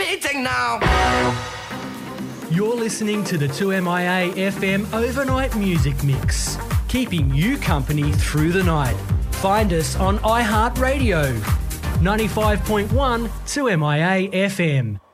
meeting now. You're listening to the 2MIA FM Overnight Music Mix, keeping you company through the night. Find us on iHeartRadio, 95.1 2MIA FM.